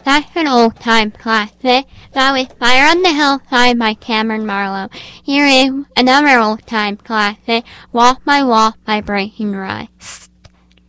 That's an old-time classic. That was Fire on the Hillside by Cameron Marlowe. Here is another old-time classic, Walk My Walk by Breaking Rice.